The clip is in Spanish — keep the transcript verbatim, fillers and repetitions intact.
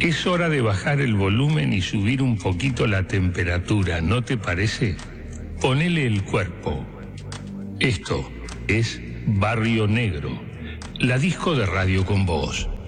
Es hora de bajar el volumen y subir un poquito la temperatura, ¿no te parece? Ponele el cuerpo. Esto es Barrio Negro, la disco de Radio con Vos.